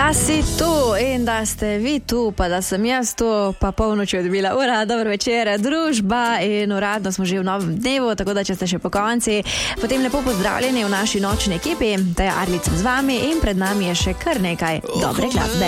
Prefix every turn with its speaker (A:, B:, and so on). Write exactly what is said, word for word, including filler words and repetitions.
A: Da si tu in da ste vi tu, pa da sem jaz tu, pa polnoči odbila ura, dobro večer, družba in uradno smo že v novem dnevu, tako da če ste še po konci, potem lepo pozdravljeni v naši nočni ekipi, da je Arlica z vami in pred nami je še kar nekaj dobre glasbe.